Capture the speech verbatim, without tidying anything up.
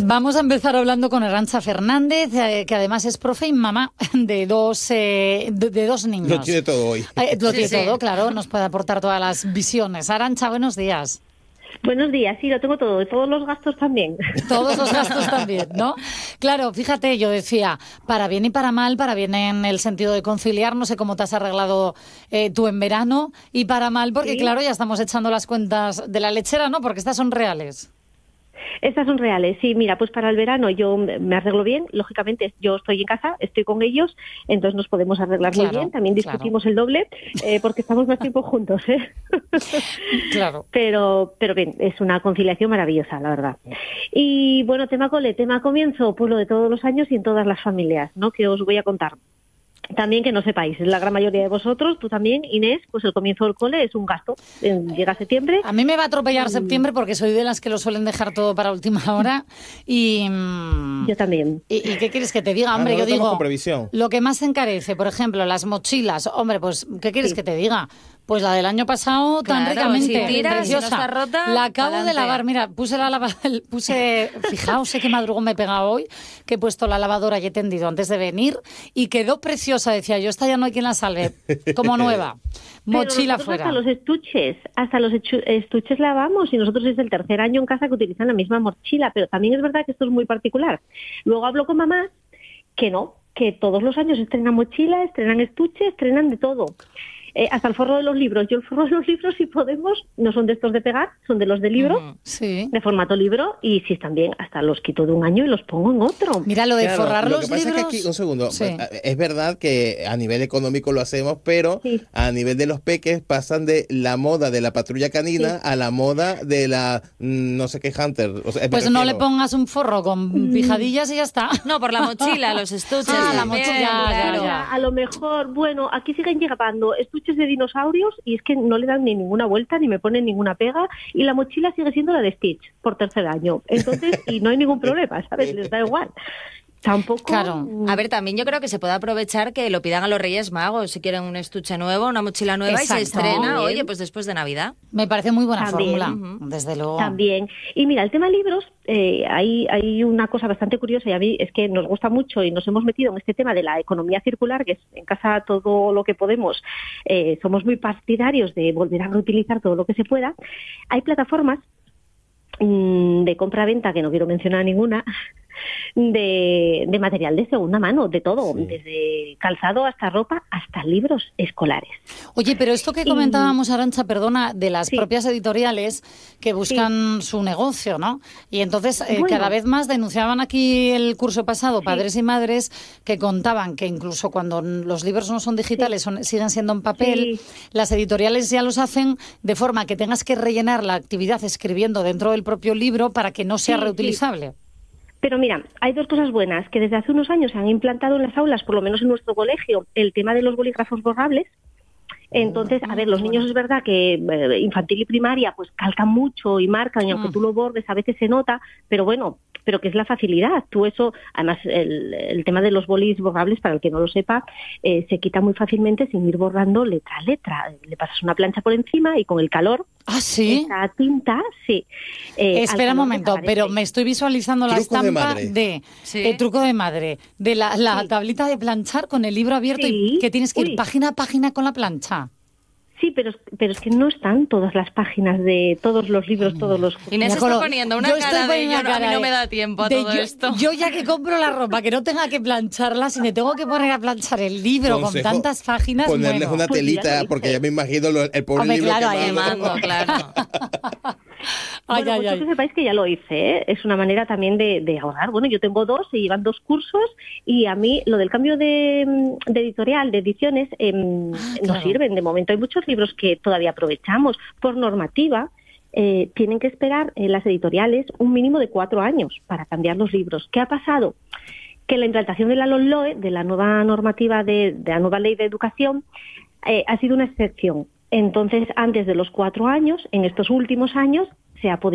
Vamos a empezar hablando con Arantxa Fernández, eh, que además es profe y mamá de dos, eh, de, de dos niños. Lo tiene todo hoy. Eh, lo Sí, tiene sí. todo, claro, nos puede aportar todas las visiones. Arantxa, buenos días. Buenos días, sí, lo tengo todo, y todos los gastos también. Todos los gastos también, ¿no? Claro, fíjate, yo decía, para bien y para mal, para bien en el sentido de conciliar, no sé cómo te has arreglado eh, tú en verano, y para mal porque, Sí. claro, ya estamos echando las cuentas de la lechera, ¿no? Porque estas son reales. Estas son reales, sí, mira, pues para el verano yo me arreglo bien, lógicamente yo estoy en casa, estoy con ellos, entonces nos podemos arreglar Claro, muy bien, también discutimos claro. el doble, eh, porque estamos más tiempo juntos, ¿eh? Claro. Pero, pero bien, es una conciliación maravillosa, la verdad. Y bueno, tema cole, tema comienzo, pues lo de todos los años y en todas las familias, ¿no? Que os voy a contar. También que no sepáis, la gran mayoría de vosotros, tú también, Inés, pues el comienzo del cole es un gasto. Eh, Llega septiembre. A mí me va a atropellar septiembre porque soy de las que lo suelen dejar todo para última hora. Y, mm, Yo también. ¿y, y qué quieres que te diga? Ah, Hombre, no yo lo estamos digo, con previsión. lo que más se encarece, por ejemplo, las mochilas. Hombre, pues, ¿qué quieres Sí. que te diga? Pues la del año pasado, tan Claro, ricamente, si tiras, si no preciosa. está rota, la acabo pa'lante. de lavar, mira, puse la lava, puse, fijaos, sé qué madrugón me he pegado hoy, que he puesto la lavadora y he tendido antes de venir, y quedó preciosa, decía yo, esta ya no hay quien la salve, como nueva. Mochila Pero nosotros fuera. hasta los estuches, hasta los echu- estuches lavamos y nosotros es el tercer año en casa que utilizan la misma mochila, pero también es verdad que esto es muy particular. Luego hablo con mamás que no, que todos los años estrenan mochila, estrenan estuche, estrenan de todo. Eh, hasta el forro de los libros. Yo el forro de los libros, si podemos, no son de estos de pegar, son de los de libro, Ujú. Sí. de formato libro, y si están bien, hasta los quito de un año y los pongo en otro. Mira, lo de Claro, forrar lo los que pasa libros... es que aquí, un segundo, Sí. es verdad que a nivel económico lo hacemos, pero Sí. a nivel de los peques pasan de la moda de la patrulla canina Sí. a la moda de la mm, no sé qué Hunter. O sea, me Pues no le refiero- pongas un forro con pijadillas y ya está. No, por la mochila, los estuches. Ah, la también, mochila, ya, claro. ya. A lo mejor, bueno, aquí siguen llegando estuches de dinosaurios y es que no le dan ni ninguna vuelta ni me ponen ninguna pega y la mochila sigue siendo la de Stitch por tercer año. Entonces, y no hay ningún problema, ¿sabes? Les da igual. Tampoco... Claro. A ver, también yo creo que se puede aprovechar que lo pidan a los Reyes Magos si quieren un estuche nuevo, una mochila nueva y se Exacto. estrena, También. oye, pues después de Navidad. Me parece muy buena También. fórmula, desde luego. También. Y mira, el tema libros, eh, hay, hay una cosa bastante curiosa y a mí es que nos gusta mucho y nos hemos metido en este tema de la economía circular, que es en casa todo lo que podemos, eh, somos muy partidarios de volver a reutilizar todo lo que se pueda. Hay plataformas mm, de compra-venta, que no quiero mencionar ninguna, de, de material de segunda mano, de todo, Sí. desde calzado hasta ropa, hasta libros escolares. Oye, pero esto que Y- comentábamos, Arantxa, perdona, de las Sí. propias editoriales que buscan su negocio, ¿no? Y entonces eh, Bueno. cada vez más denunciaban aquí el curso pasado, Sí. padres y madres, que contaban que incluso cuando los libros no son digitales, son, siguen siendo en papel, Sí. las editoriales ya los hacen de forma que tengas que rellenar la actividad escribiendo dentro del propio libro para que no sea Sí, sí. reutilizable. Pero mira, hay dos cosas buenas, que desde hace unos años se han implantado en las aulas, por lo menos en nuestro colegio, el tema de los bolígrafos borrables. Entonces, a ver, los niños es verdad que eh, infantil y primaria pues calcan mucho y marcan, y aunque Mm. tú lo bordes a veces se nota, pero bueno, pero que es la facilidad. Tú eso, además el, el tema de los bolis borrables, para el que no lo sepa, eh, se quita muy fácilmente sin ir borrando letra a letra. Le pasas una plancha por encima y con el calor, Ah, sí. esa tinta, sí. eh, al Espera un calor momento, desaparece. pero me estoy visualizando la Trucos de estampa madre. de, Sí. eh, truco de madre, de la, la Sí. tablita de planchar con el libro abierto y Sí. que tienes que ir Uy. página a página con la plancha. Sí, pero, es- pero es que no están todas las páginas de todos los libros, todos los... Inés Mira, está Colo, poniendo una yo estoy cara de poniendo yo, una no, a mí cara no de- me da tiempo a de todo yo, esto. Yo ya que compro la ropa, que no tenga que plancharla, si me tengo que poner a planchar el libro Consejo, con tantas páginas, ponerles bueno. una Pues ya telita, lo porque hice. ya me imagino lo- el pobre Hombre, libro claro, ahí quemando. Quemando, claro. Ay, Bueno, ay, pues ay. que sepáis que ya lo hice, ¿eh? Es una manera también de, de ahorrar. Bueno, yo tengo dos, se llevan dos cursos y a mí lo del cambio de, mm, de editorial, de ediciones, eh, nos claro. sirven. De momento hay muchos libros que todavía aprovechamos. Por normativa, eh, tienen que esperar eh, las editoriales un mínimo de cuatro años para cambiar los libros. ¿Qué ha pasado? Que la implantación de la LOMLOE, de la nueva normativa de, de la nueva ley de educación, eh, ha sido una excepción. Entonces, antes de los cuatro años, en estos últimos años, se ha podido